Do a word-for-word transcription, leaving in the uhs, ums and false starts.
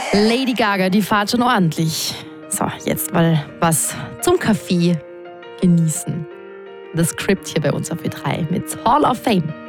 Lady Gaga, die fahrt schon ordentlich. So, jetzt mal was zum Kaffee genießen. Das Skript hier bei uns auf W drei mit Hall of Fame.